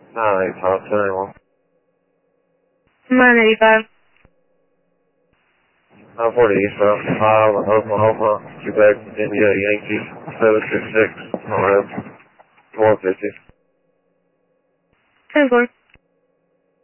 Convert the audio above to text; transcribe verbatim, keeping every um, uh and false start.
nine eight five two anyone. nine eighty-five. nine forty eastbound, five, Oklahoma, Quebec, India, Yankee, seven six six, on road, one fifty. ten four.